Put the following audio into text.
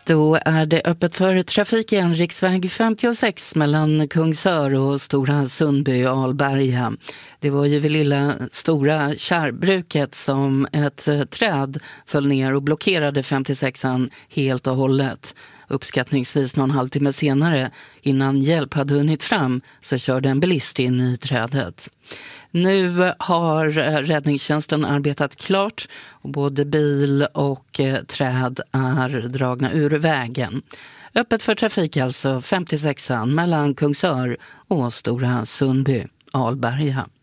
Då är det öppet för trafik igen, riksväg 56 mellan Kungsör och Stora Sundby och Alberga. Det var ju vid lilla Stora Kärrbruket som ett träd föll ner och blockerade 56an helt och hållet. Uppskattningsvis någon halvtimme senare, innan hjälp hade hunnit fram, så körde en bilist in i trädet. Nu har räddningstjänsten arbetat klart och både bil och träd är dragna ur vägen. Öppet för trafik alltså 56an mellan Kungsör och Stora Sundby, Alberga.